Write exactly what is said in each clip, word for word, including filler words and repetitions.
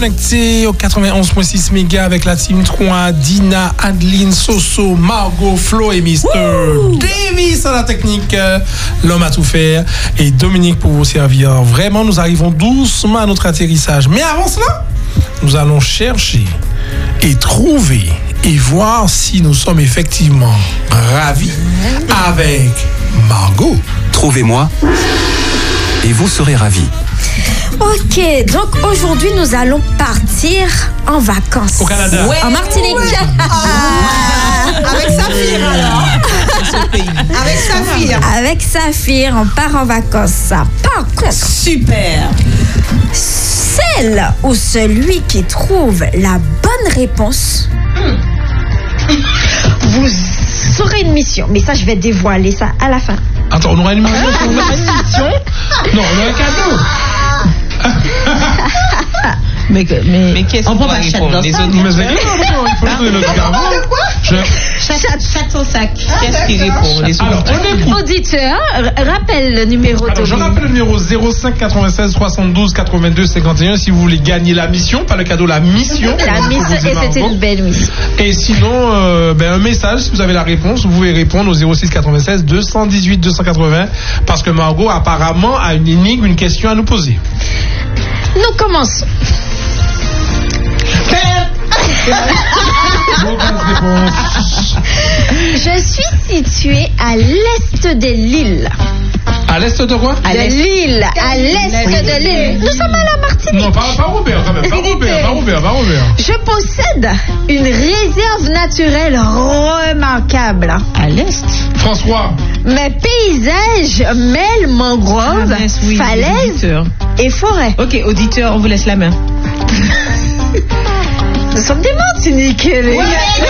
Connecté au quatre-vingt-onze virgule six mégas avec la team trois, Dina, Adeline, Soso, Margot, Flo et mister Davis à la technique, l'homme à tout faire, et Dominique pour vous servir. Vraiment, nous arrivons doucement à notre atterrissage. Mais avant cela, nous allons chercher et trouver et voir si nous sommes effectivement ravis avec Margot. Trouvez-moi et vous serez ravis. Ok, donc aujourd'hui nous allons partir en vacances. Au Canada. Ouais, en Martinique. Ouais. Ah, avec Saphir alors. Avec Saphir. Avec Saphir, on part en vacances. Par contre, super. Celle ou celui qui trouve la bonne réponse, mm. vous aurez une mission. Mais ça, je vais dévoiler ça à la fin. Attends, on aura une mission. On aura une mission. Non, on aura un cadeau. mais, mais, mais qu'est-ce qu'on va répondre les autres? Mais c'est il faut trouver le cerveau. Chaque son sac. Qu'est-ce qui répond? Les Alors, auditeur, rappelle le numéro. Alors, je rappelle le numéro zéro cinq quatre-vingt-seize soixante-douze quatre-vingt-deux cinquante et un si vous voulez gagner la mission, pas le cadeau, la mission. La mission, et c'était une belle mission. Et sinon, euh, ben, un message, si vous avez la réponse, vous pouvez répondre au zéro six quatre-vingt-seize deux cent dix-huit deux cent quatre-vingts parce que Margot apparemment a une énigme, une question à nous poser. Nous commençons. Je suis située à l'est de l'île. À l'est de quoi? À l'île, à l'est de l'île. Nous sommes à la Martinique. Non, pas, pas Robert quand même, pas Robert, pas Robert, pas Robert. Je possède une réserve naturelle remarquable. À l'est. François. Mes paysages mêlent mangroves, ah, oui, falaises et forêts. Ok, auditeur, on vous laisse la main. Nous sommes des Martiniquais, les gars.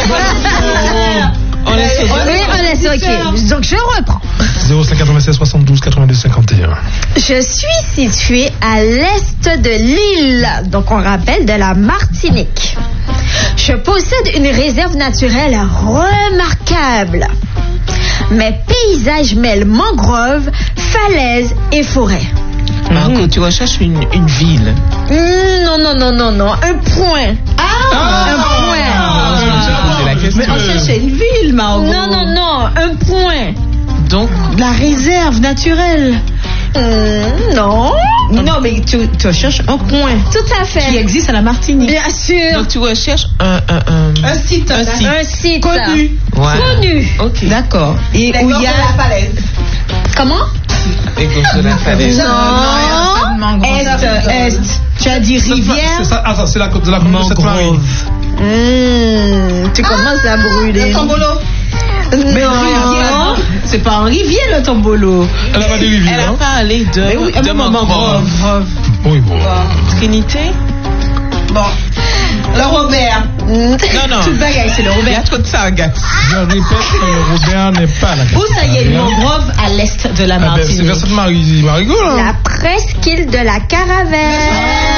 On laisse au Oui, on laisse, ok. Donc je reprends. zéro cinq quatre-vingt-seize soixante-douze quatre-vingt-deux cinquante et un. Je suis située à l'est de l'île, donc on rappelle de la Martinique. Je possède une réserve naturelle remarquable. Mes paysages mêlent mangroves, falaises et forêts. Marco, tu recherches une, une ville. Mmh, non, non, non, non, non. Un point. Ah, ah un point. Ah, je la question. Mais on cherchait une ville, Marco. Non, non, non. Un point. Donc, la réserve naturelle. Mmh, non. Non, mais tu, tu cherches un point. Tout à fait. Qui existe à la Martinique. Bien sûr. Donc, tu recherches un, un, un, un site. Un site. Un site. Connu. Ouais. Connu. Ok. D'accord. Et où il y a. La falaise. Comment? Et gauche de la falaise. Non. non. Est, est. Tu as dit rivière. C'est ça. Attends, c'est la côte de la commune de Sainte-Marie. Mmh, tu commences à brûler. Le tombolo. Mais non, c'est pas en rivière le tombolo. Elle a pas de rivière. Elle a parlé de, oui, de mangrove. Oui, bon. Trinité. Bon. Le Robert. Non, non. Tout le bagage, c'est le Robert. Il y a trop de sargasses. Je répète que le Robert n'est pas la Où ça y est, le mangrove à l'est de la Martinique. Ah ben, c'est vers cette Marie, Marigot, là. La presqu'île de la Caravelle.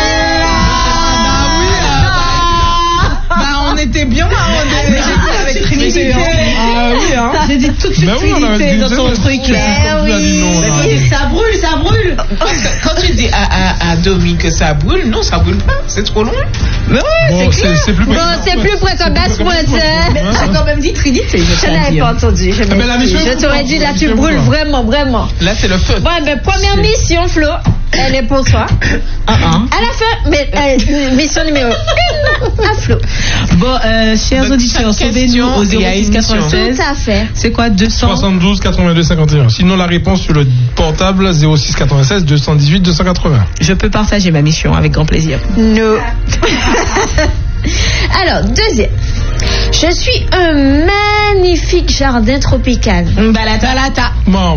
On était bien mais j'étais avec Trinité. Ah oui, hein. J'ai dit tout de suite Trinité dans ton truc là. Oui. Ça brûle, ça brûle. Quand tu dis à, à, à Domi que ça brûle, non, ça brûle pas, c'est trop loin. Mais ouais, bon, c'est clair. C'est plus près. Bon, c'est plus près que Basse-Pointe. Mais t'as quand même dit Trinité. Je n'avais pas entendu. Je, mais la mission, je t'aurais dit là, tu brûles vraiment, vraiment. Là, c'est le feu. Ouais, mais première mission, Flo, elle est pour toi. Uh-huh. À la fin, mais, euh, mission numéro une à Flo. Bon, euh, chers donc, auditeurs, sauvez-nous au zéro six quatre-vingt-seize. Tout à fait. C'est quoi, deux cents soixante-douze quatre-vingt-deux cinquante et un. Sinon, la réponse sur le portable zéro six quatre-vingt-seize deux cent dix-huit deux cent quatre-vingts. Je peux partager ma mission avec grand plaisir. No. Alors, deuxième. Je suis un magnifique jardin tropical. Balata, balata. Maman.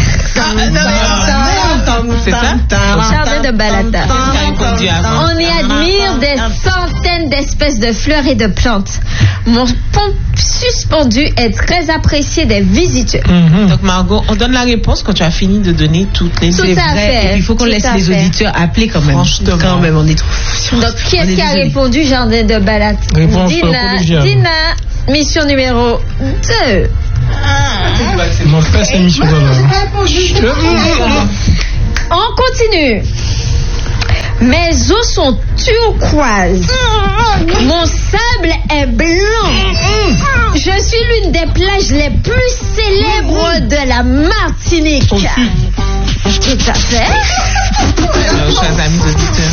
C'est ça? Jardin de Balata. On y admire des centaines d'espèces de fleurs et de plantes. Mon pont suspendu est très apprécié des visiteurs. Mm-hmm. Donc Margot, on donne la réponse quand tu as fini de donner toutes les. Tout à fait. Et puis il faut qu'on Tout laisse à les fait. auditeurs appeler quand même. Franchement. Quand même, on est trop. Donc qui On est-ce est qui a désolé. répondu jardin de Balata? Réponse Dina. collégiale. Dina. Mission numéro deux. On fait cette émission là. On continue. Mes eaux sont turquoises. Mon sable est blanc. Je suis l'une des plages les plus célèbres de la Martinique. Tout à fait. Alors, chers amis auditeurs.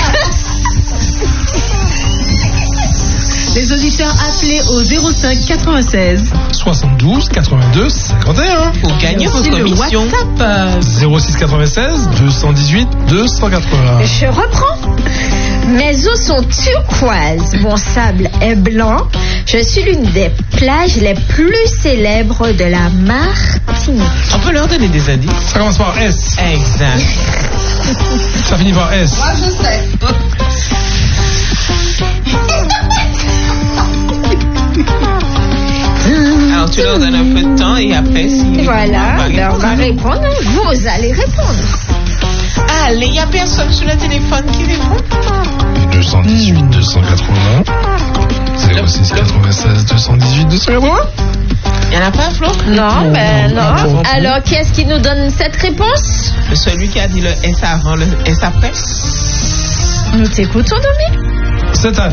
Les auditeurs appelés au zéro cinq quatre-vingt-seize soixante-douze quatre-vingt-deux cinquante et un Pour gagner vos le commissions. WhatsApp. zéro six quatre-vingt-seize deux cent dix-huit deux cent quatre-vingts. Je reprends. Mes eaux sont turquoises. Mon sable est blanc. Je suis l'une des plages les plus célèbres de la Martinique. On peut leur donner des indices. Ça commence par S. Exact. Ça finit par S. Moi, je sais. Alors, tu leur donnes un peu de temps et après, si. Voilà, ben, on va répondre. Vous allez répondre. Allez, il n'y a personne sur le téléphone qui répond. deux cent dix-huit deux cent quatre-vingts. zéro six quatre-vingt-seize deux cent dix-huit deux cent quatre-vingts. Il n'y en a pas, Flo? Non, ben non, non. non. Alors, qui est-ce qui nous donne cette réponse? Celui qui a dit le S avant, le S après. Nous t'écoutons, Domi. C'est Anne.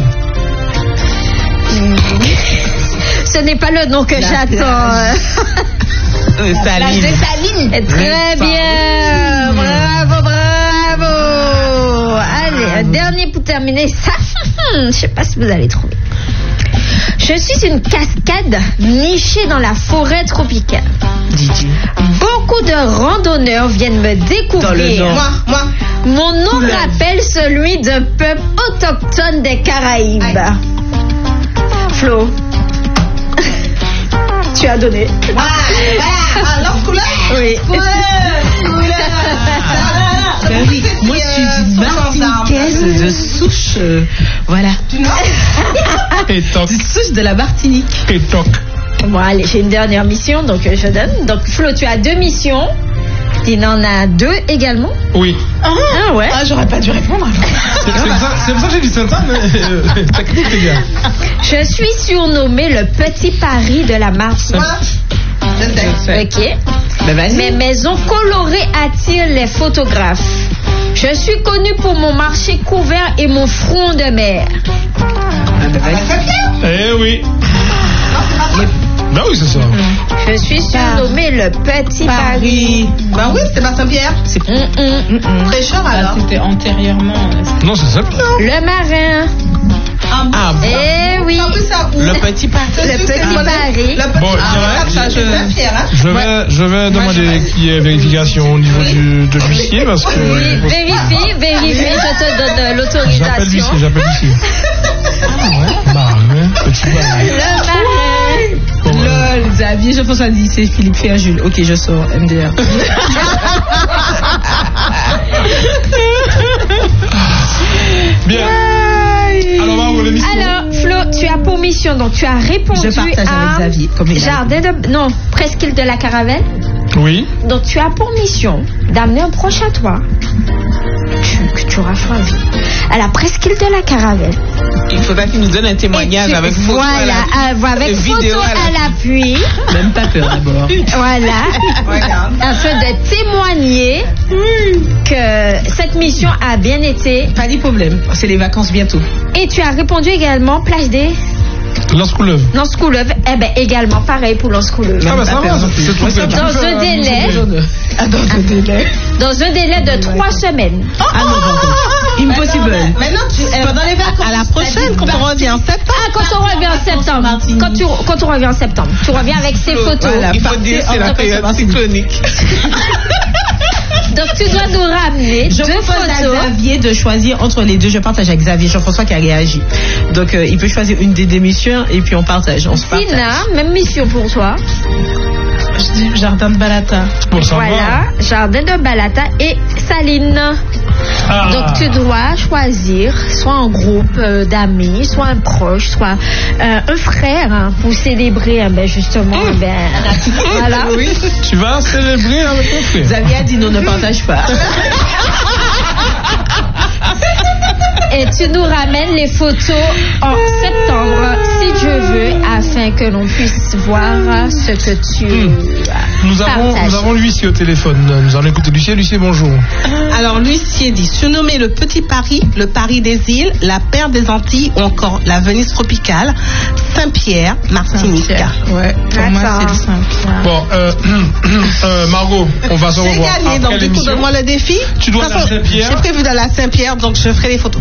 Ce n'est pas le nom que j'attends. Euh, Saline. Saline. Très bien. Bravo, bravo. Allez, un dernier pour terminer ça. Je ne sais pas si vous allez trouver. Je suis une cascade nichée dans la forêt tropicale. Didi. Beaucoup de randonneurs viennent me découvrir. Dans le Moi, moi. Mon nom rappelle celui d'un peuple autochtone des Caraïbes. Aïe. Flo, tu as donné. Voilà, voilà. Alors, couleur. Oui. Ben oui, moi je suis une Martiniquaise de souche. euh, voilà. Et toc. De souche de la Martinique. Et toc. Bon, allez, j'ai une dernière mission, donc euh, je donne. Donc, Flo, tu as deux missions. Il en a deux également. Oui. Ah ouais. Ah, j'aurais pas dû répondre. C'est c'est pour ça, c'est pour ça que j'ai dit Sainte-Anne. euh, Technique, les gars. Je suis surnommé le petit Paris de la Martinique. Moi, je sais. Ok. Ben vas-y. Mes maisons colorées attirent les photographes. Je suis connue pour mon marché couvert et mon front de mer. Ah, ben vas-y. Eh oui. Ben oui, c'est ça. Je suis surnommé le petit Paris. Bah oui, c'est Martin-Pierre. Hum, hum. Fraîcheur alors. C'était antérieurement. Non, c'est ça. Bien. Le marin. Ah bon? Eh oui. En plus, ça où? Le petit Paris. Le petit Paris. Le petit Bon, Ah, je- ça, je suis bien fière, hein. Je vais, je vais demander qu'il y ait vérification au niveau du, de l'huissier parce que. Oui, vérifie, vérifie, je te donne J'appelle l'autorisation. l'huissier, j'appelle l'huissier. Marin, petit Paris. Le marin. Bon, euh, Lol, Xavier, je pense à dire c'est Philippe Ferjul. Ok, je sors, M D R. Bien. Alors, bravo, l'émission. Alors, Flo, tu as pour mission, donc tu as répondu Je partage à avec Xavier, comme il a Jardin de... Non, Presqu'île de la Caravelle. Oui. Donc tu as pour mission d'amener un proche à toi que, que tu auras choisi à la Presqu'île de la Caravelle. Il faudra qu'il nous donne un témoignage Et tu- avec photo voilà, à la- euh, avec et photo vidéo à l'appui. Même pas peur d'abord. Voilà. Regarde. Afin de témoigner que cette mission a bien été. Pas de problème, c'est les vacances bientôt. Et tu as répondu également plage des Lance Couleuve. Lance Couleuve. Eh ben également pareil pour Lance Couleuve. Ah, bah ça pas va, peur. c'est tout. Moi, ça fait- Dans tout fait- un délai. Ah, dans un délai. Dans un délai de trois semaines. Ah non, non, impossible. Maintenant, tu, pendant les vacances. À la prochaine, quand on revient en septembre. Ah, quand on revient en septembre. Quand tu, quand on revient en septembre. Tu reviens avec ces photos. Voilà. Il faut Partez dire c'est en la vacances période en Martinique. cyclonique. Donc tu dois nous ramener Je deux propose à photos. Xavier de choisir entre les deux. Je partage avec Xavier Jean-François qui a réagi. Donc euh, il peut choisir une des démissions et puis on partage. On se partage. Sina, même mission pour toi. Je dis Jardin de Balata. Bon, ça Voilà, va. Jardin de Balata et Saline. Ah. Donc tu dois choisir soit un groupe euh, d'amis, soit un proche, soit euh, un frère hein, pour célébrer hein, ben, justement. Ben, voilà. Oui. Tu vas célébrer avec ton frère. Xavier a dit non, ne partage pas. Et tu nous ramènes les photos en septembre, si je veux afin que l'on puisse voir ce que tu Mmh. Nous avons, partages. nous avons l'huissier au téléphone. Nous allons écouter l'huissier. L'huissier, bonjour. Alors, l'huissier dit surnommé le Petit Paris, le Paris des îles, la Perle des Antilles ou encore la Venise tropicale, Saint-Pierre, Martinique. Ouais, pour moi, D'accord. c'est le simple. Bon, euh, euh, Margot, on va se J'ai revoir gagné, après donc du coup, l'émission. donne-moi le défi. Tu dois De toute aller à façon, Saint-Pierre. J'ai prévu d'aller à Saint-Pierre, donc je ferai les photos.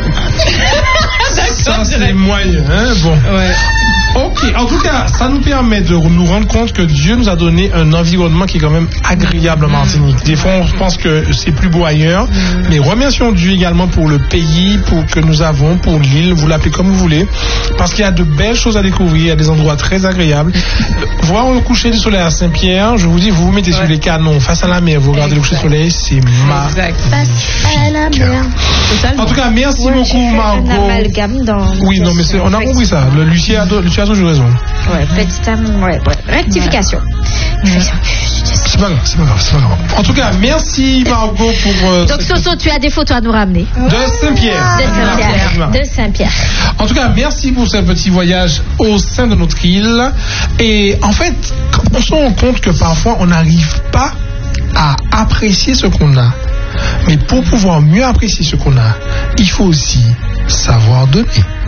Ça, c'est moyen, hein, bon. Ouais. Ok, en tout cas, ça nous permet de nous rendre compte que Dieu nous a donné un environnement qui est quand même agréable en Martinique. Des fois, on pense que c'est plus beau ailleurs, mais remercions Dieu également pour le pays, pour que nous avons, pour l'île, vous l'appelez comme vous voulez, parce qu'il y a de belles choses à découvrir, il y a des endroits très agréables. Voir le coucher du soleil à Saint-Pierre, je vous dis, vous vous mettez sur les canons, face à la mer, vous regardez le coucher du soleil, c'est magnifique. Face à la mer. En tout cas, merci Ouais, beaucoup, j'ai fait un Margot. amalgame dans. Oui, non, mais c'est- on a compris ça. Le Lucie a, Lucie a toujours raison. Ouais, petite am- ouais, ouais. Rectification. C'est pas grave, c'est pas grave, c'est pas grave. En tout cas, merci Margot pour. euh, Donc, cette- Soso, tu as des photos à nous ramener. De Saint-Pierre. De Saint-Pierre. De Saint-Pierre. En tout cas, merci pour ce petit voyage au sein de notre île. Et en fait, on se rend compte que parfois, on n'arrive pas à apprécier ce qu'on a. Mais pour pouvoir mieux apprécier ce qu'on a, il faut aussi savoir donner.